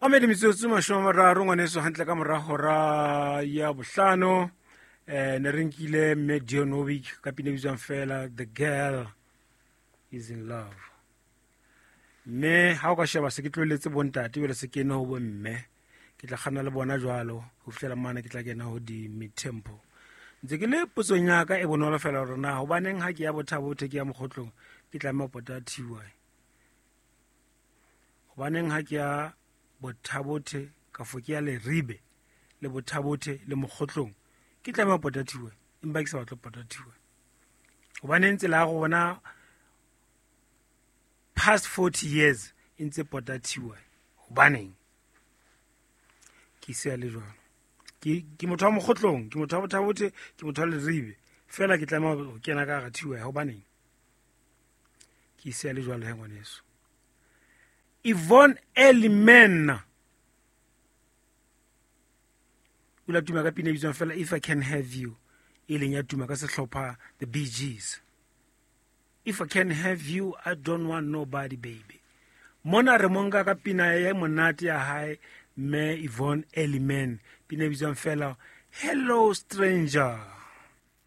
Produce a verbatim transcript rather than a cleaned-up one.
Amedi mitsotso mashome a mararo ngwaneso hantle ka mora hora ya bohlano eh ne re nkile mme Dionovic ka pina bitswang fela The Girl Is In Love. Me ha o ka sheba se ke tloletse bontate bele se kene ho bomme ke tla khana le bona jwalo ho fihlela mana ke tla kena ho di mid tempo ntse ke le potsong ya ka e bonolo fela rona ho baneng ha ke ya bothabothe ke ya mokgotlong ke tla mapota thiwa ho baneng ha ke ya bothabothe ka fokia le ribe le bothabothe le mokgotlong ke tla mapota thiwa empa ke sa batla pota thiwa ho baneng tsela go bona past forty years intse pota thiwa ho baneng ke se le jwalo ke ke motho wa mokgotlong ke motho wa bothabothe ke motho wa le ribe fela ke tla ma kena ka ga thiwa ho baneng ke se le jwalo he ngwaneso Yvonne Elliman ula tuma ka pina bitswang fela If I Can Have You e leng ya tuma ka sehlopha the Bee Gees. If I Can Have You I Don't Want Nobody Baby. Mona re monga ka pina ya monate ya hae me Yvonne Elliman pina bitswang fela Hello Stranger.